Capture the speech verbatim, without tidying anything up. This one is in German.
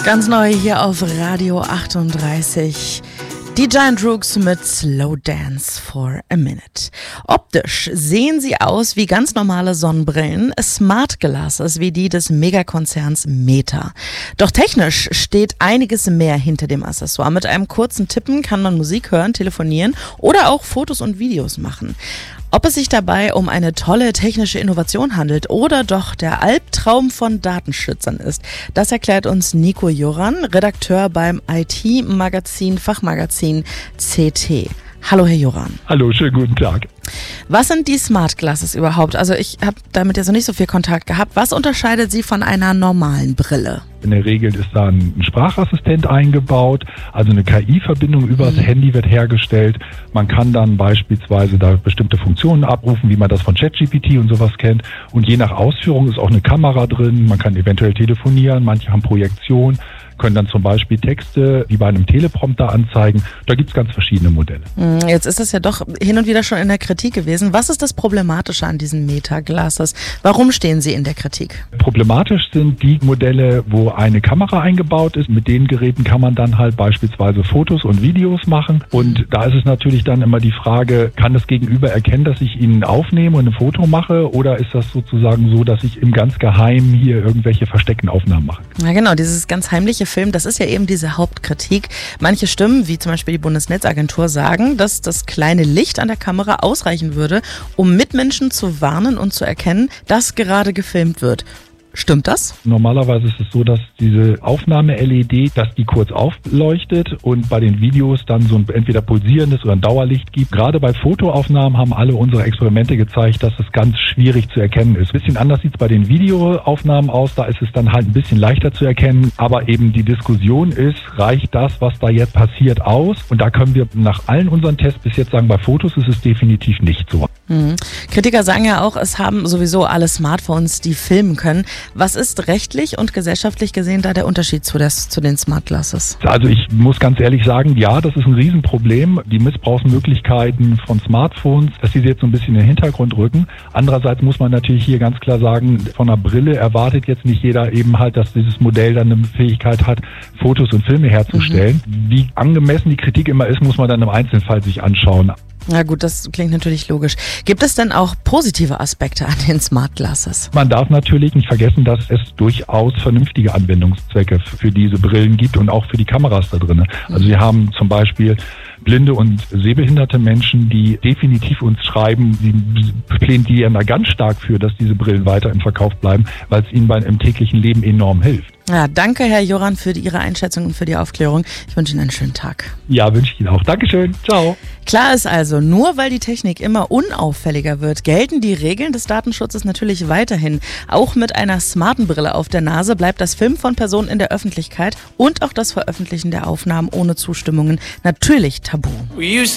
Ganz neu hier auf Radio achtunddreißig. Die Giant Rooks mit Slow Dance for a Minute. Optisch sehen sie aus wie ganz normale Sonnenbrillen, Smart Glasses wie die des Megakonzerns Meta. Doch technisch steht einiges mehr hinter dem Accessoire. Mit einem kurzen Tippen kann man Musik hören, telefonieren oder auch Fotos und Videos machen. Ob es sich dabei um eine tolle technische Innovation handelt oder doch der Albtraum von Datenschützern ist, das erklärt uns Nico Joran, Redakteur beim I T-Magazin, Fachmagazin C T. Hallo, Herr Joran. Hallo, schönen guten Tag. Was sind die Smart Glasses überhaupt? Also ich habe damit jetzt noch nicht so viel Kontakt gehabt. Was unterscheidet sie von einer normalen Brille? In der Regel ist da ein Sprachassistent eingebaut, also eine K I-Verbindung über das mhm. Handy wird hergestellt. Man kann dann beispielsweise da bestimmte Funktionen abrufen, wie man das von ChatGPT und sowas kennt. Und je nach Ausführung ist auch eine Kamera drin. Man kann eventuell telefonieren, manche haben Projektion, können dann zum Beispiel Texte wie bei einem Teleprompter anzeigen. Da gibt es ganz verschiedene Modelle. Jetzt ist das ja doch hin und wieder schon in der Kritik gewesen. Was ist das Problematische an diesen Meta-Glasses? Warum stehen sie in der Kritik? Problematisch sind die Modelle, wo eine Kamera eingebaut ist. Mit den Geräten kann man dann halt beispielsweise Fotos und Videos machen. Und da ist es natürlich dann immer die Frage, kann das Gegenüber erkennen, dass ich ihn aufnehme und ein Foto mache? Oder ist das sozusagen so, dass ich im ganz Geheimen hier irgendwelche versteckten Aufnahmen mache? Ja genau, dieses ganz heimliche Film, das ist ja eben diese Hauptkritik. Manche Stimmen, wie zum Beispiel die Bundesnetzagentur, sagen, dass das kleine Licht an der Kamera ausreichen würde, um Mitmenschen zu warnen und zu erkennen, dass gerade gefilmt wird. Stimmt das? Normalerweise ist es so, dass diese Aufnahme-L E D, dass die kurz aufleuchtet und bei den Videos dann so ein entweder pulsierendes oder ein Dauerlicht gibt. Gerade bei Fotoaufnahmen haben alle unsere Experimente gezeigt, dass es ganz schwierig zu erkennen ist. Ein bisschen anders sieht es bei den Videoaufnahmen aus, da ist es dann halt ein bisschen leichter zu erkennen. Aber eben die Diskussion ist, reicht das, was da jetzt passiert, aus? Und da können wir nach allen unseren Tests bis jetzt sagen, bei Fotos ist es definitiv nicht so. Mhm. Kritiker sagen ja auch, es haben sowieso alle Smartphones, die filmen können. Was ist rechtlich und gesellschaftlich gesehen da der Unterschied zu, des, zu den Smart Glasses? Also ich muss ganz ehrlich sagen, ja, das ist ein Riesenproblem. Die Missbrauchsmöglichkeiten von Smartphones, dass die jetzt so ein bisschen in den Hintergrund rücken. Andererseits muss man natürlich hier ganz klar sagen, von einer Brille erwartet jetzt nicht jeder eben halt, dass dieses Modell dann eine Fähigkeit hat, Fotos und Filme herzustellen. Mhm. Wie angemessen die Kritik immer ist, muss man dann im Einzelfall sich anschauen. Na gut, das klingt natürlich logisch. Gibt es denn auch positive Aspekte an den Smart Glasses? Man darf natürlich nicht vergessen, dass es durchaus vernünftige Anwendungszwecke für diese Brillen gibt und auch für die Kameras da drin. Also wir haben zum Beispiel blinde und sehbehinderte Menschen, die definitiv uns schreiben, sie plädieren da ganz stark für, dass diese Brillen weiter im Verkauf bleiben, weil es ihnen bei, im täglichen Leben enorm hilft. Ja, danke Herr Joran für die, Ihre Einschätzung und für die Aufklärung. Ich wünsche Ihnen einen schönen Tag. Ja, wünsche ich Ihnen auch. Dankeschön. Ciao. Klar ist also, nur weil die Technik immer unauffälliger wird, gelten die Regeln des Datenschutzes natürlich weiterhin. Auch mit einer smarten Brille auf der Nase bleibt das Filmen von Personen in der Öffentlichkeit und auch das Veröffentlichen der Aufnahmen ohne Zustimmungen natürlich tabu.